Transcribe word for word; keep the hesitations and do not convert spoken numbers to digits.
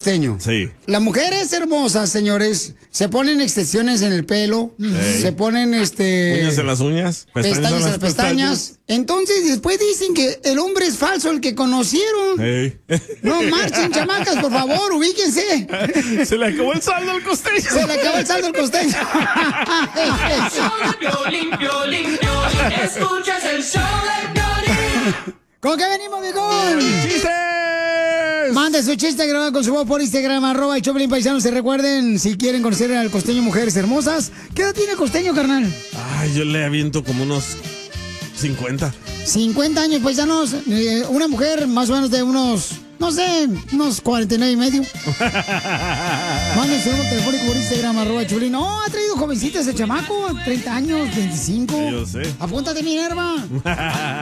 costeño. Sí. Las mujeres hermosas, señores, se ponen extensiones en el pelo, Sí. se ponen este... Uñas en las uñas, pestañas en las pestañas. Entonces, después dicen que el hombre es falso, el que conocieron. Hey. No marchen, chamacas, por favor, ubíquense. Se le acabó el saldo al costeño. Se le acabó el saldo al costeño. Piolín, Piolín, Piolín, escuchas el show de Piolín. ¿Con qué venimos, viejón? ¡Chistes! Mande su chiste grabado con su voz por Instagram, arroba el Choplin Paisanos. Se recuerden, si quieren conocer al costeño Mujeres Hermosas. ¿Qué edad tiene el costeño, carnal? Ay, yo le aviento como unos cincuenta. cincuenta años, paisanos. Eh, una mujer más o menos de unos, no sé, unos cuarenta y nueve y medio. Manden su número telefónico por Instagram, arroba Choplin. No, ha traído jovencita ese chamaco, treinta años, veinticinco. Sí, yo sé. Apúntate, Minerva.